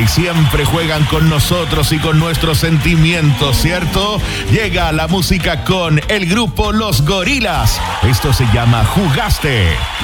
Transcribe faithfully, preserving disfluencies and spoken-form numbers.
siempre juegan con nosotros y con nuestros sentimientos, ¿cierto? Llega la música con el grupo Los Gorilas. Esto se llama Jugaste.